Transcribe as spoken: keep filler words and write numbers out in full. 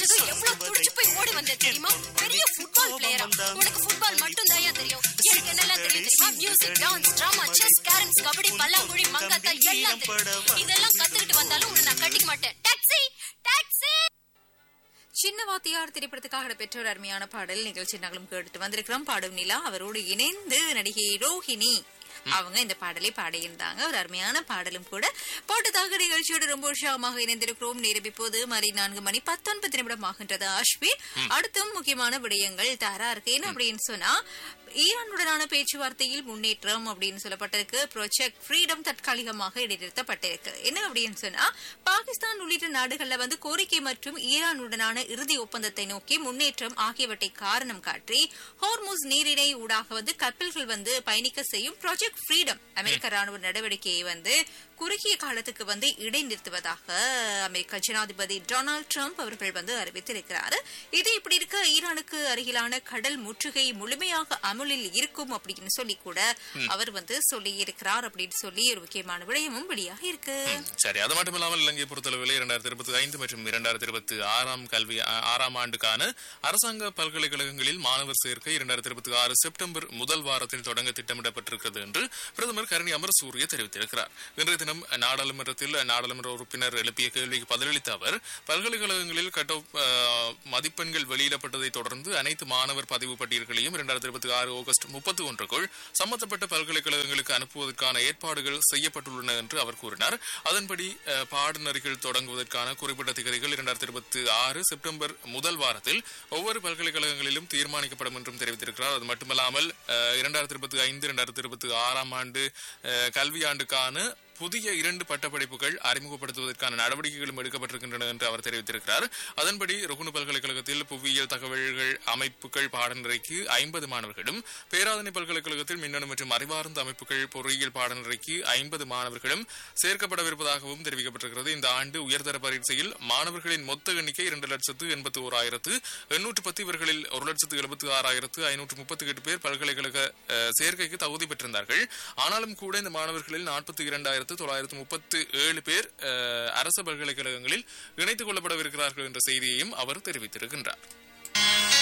பார்த்ததும் எவ்வளவு துடிச்சு போய் ஓடி வந்தேன் தெரியுமா? பெரிய ஃபுட்பால் பிளேயரா? உனக்கு ஃபுட்பால் மட்டும் தான் தெரியும். எனக்கு என்னெல்லாம் தெரியும் தெரியுமா? Music, dance, drama, chess, carroms, kabaddi, பல்லாங்குழி, மங்காத்தால் எல்லாம் தெரியும். இதெல்லாம் கத்துக்கிட்டு வந்தாலும் உன்னை நான் கட்டிக்க மாட்டேன். Taxi taxi. சின்ன வாத்தியார் திரைப்படத்துக்காக பெற்ற ஒரு அருமையான பாடல் நிகழ்ச்சி நாங்களும் கேட்டுட்டு வந்திருக்கிறோம். பாடும் நிலா அவரோடு இணைந்து நடிகை ரோஹிணி அவங்க இந்த பாடலை பாடியிருந்தாங்க. ஒரு அருமையான பாடலும் கூட போட்டதாக நிகழ்ச்சியோட ரொம்ப உற்சாகமாக இணைந்திருக்கிறோம். நேரம் இப்போது மணி நான்கு மணி பத்தொன்பது நிமிடம் ஆகின்றது. அஸ்வின், அடுத்தும் முக்கியமான விடயங்கள் தாரா இருக்கு. என்ன அப்படின்னு சொன்னா, ஈரானுடனான பேச்சுவார்த்தையில் முன்னேற்றம் அப்படின்னு சொல்லப்பட்டிருக்கு. ப்ராஜெக்ட் ஃப்ரீடம் தற்காலிகமாக இடைநிறுத்தப்பட்டிருக்கு. என்ன அப்படின்னு சொன்னா, பாகிஸ்தான் உள்ளிட்ட நாடுகள்ல வந்து கோரிக்கை மற்றும் ஈரானுடனான இறுதி ஒப்பந்தத்தை நோக்கி முன்னேற்றம் ஆகியவற்றை காரணம் காட்டி ஹோர்முஸ் நீரிணை ஊடாக வந்து கப்பல்கள் வந்து பயணிக்க செய்யும் ப்ராஜெக்ட் ஃப்ரீடம் அமெரிக்க ராணுவ நடவடிக்கையை வந்து குறுகிய காலத்துக்கு வந்து இடைநிறுத்துவதாக அமெரிக்க ஜனாதிபதி டொனால்டு டிரம்ப் அவர்கள் வந்து அறிவித்திருக்கிறார். இது இப்படி இருக்க ஈரானுக்கு அருகிலான கடல் முற்றுகை முழுமையாக அமலில் இருக்கும் அப்படின்னு சொல்லி கூட அவர் வந்து சொல்லி இருக்கிறார் அப்படின்னு சொல்லி ஒரு முக்கியமான விடயமும் வெளியாக இருக்கு. சரி, அது மட்டும் இல்லாமல் இலங்கை பொறுத்தளவில் இரண்டாயிரத்தி இருபத்தி ஐந்து மற்றும் இரண்டாயிரத்தி இருபத்தி ஆறாம் கல்வி ஆறாம் ஆண்டுக்கான அரசாங்க பல்கலைக்கழகங்களில் மாணவர் சேர்க்கை இரண்டாயிரத்தி இருபத்தி ஆறு செப்டம்பர் முதல் வாரத்தில் தொடங்க திட்டமிடப்பட்டிருக்கிறது என்று பிரதமர் கரணி அமரசூரிய தெரிவித்திருக்கிறார். இன்றைய தினம் நாடாளுமன்றத்தில் நாடாளுமன்ற உறுப்பினர் எழுப்பிய கேள்விக்கு பதிலளித்த அவர், பல்கலைக்கழகங்களில் கட் ஆஃப் மதிப்பெண்கள் வெளியிடப்பட்டதை தொடர்ந்து அனைத்து மாணவர் பதிவு பட்டியல்களையும் இரண்டாயிரத்தி இருபத்தி ஆறு ஆகஸ்ட் முப்பத்தி ஒன்றுக்குள் சம்பந்தப்பட்ட பல்கலைக்கழகங்களுக்கு அனுப்புவதற்கான ஏற்பாடுகள் செய்யப்பட்டுள்ளன என்று அவர் கூறினார். அதன்படி பாடநெறிகள் தொடங்குவதற்கான குறிப்பிட்ட திகதிகள் இரண்டாயிரத்தி இருபத்தி ஆறு செப்டம்பர் முதல் வாரத்தில் ஒவ்வொரு பல்கலைக்கழகங்களிலும் தீர்மானிக்கப்படும் என்றும் தெரிவித்திருக்கிறார். அது மட்டுமல்லாமல் இரண்டாயிரத்தி இருபத்தி ஐந்து இரண்டாயிரத்தி இருபத்தி ஆறாம் ஆண்டு கல்வியாண்டுக்கான புதிய இரண்டு பட்டப்படிப்புகள் அறிமுகப்படுத்துவதற்கான நடவடிக்கைகளும் எடுக்கப்பட்டிருக்கின்றன என்று அவர் தெரிவித்திருக்கிறார். அதன்படி ருகுணு பல்கலைக்கழகத்தில் புவியியல் தகவல்கள் அமைப்புகள் பாடநெறிக்கு ஐம்பது மாணவர்களும், பேராதனை பல்கலைக்கழகத்தில் மின்னணு மற்றும் அறிவார்ந்த அமைப்புகள் பொறியியல் பாடநெறிக்கு ஐம்பது மாணவர்களும் சேர்க்கப்படவிருப்பதாகவும் தெரிவிக்கப்பட்டிருக்கிறது. இந்த ஆண்டு உயர்தர பரீட்சையில் மாணவர்களின் மொத்த எண்ணிக்கை இரண்டு லட்சத்து எண்பத்தி ஓராயிரத்து எண்ணூற்று பத்து இவர்களில் ஒரு லட்சத்து எழுபத்தி ஆறாயிரத்து ஐநூற்று முப்பத்தி எட்டு பேர் பல்கலைக்கழக சேர்க்கைக்கு தகுதி பெற்றிருந்தார்கள். ஆனாலும் கூட இந்த மாணவர்களில் நாற்பத்தி இரண்டாயிரத்து தொள்ளாயிரத்து முப்பத்தி ஏழு பேர் அரசு பல்கலைக்கழகங்களில் இணைத்துக் கொள்ளப்படவிருக்கிறார்கள் என்ற செய்தியையும் அவர் தெரிவித்திருக்கின்றார்.